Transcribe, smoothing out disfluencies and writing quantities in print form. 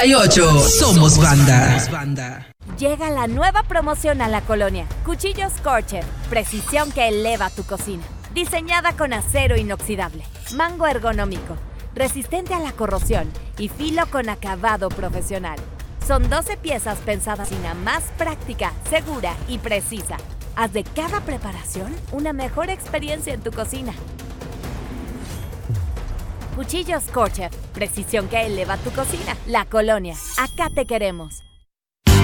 98. Somos banda. Llega la nueva promoción a la colonia. Cuchillos Scorcher. Precisión que eleva tu cocina. Diseñada con acero inoxidable. Mango ergonómico. Resistente a la corrosión. Y filo con acabado profesional. Son 12 piezas pensadas en la más práctica, segura y precisa. Haz de cada preparación una mejor experiencia en tu cocina. Cuchillos Scorcher. Precisión que eleva tu cocina. La colonia. Acá te queremos.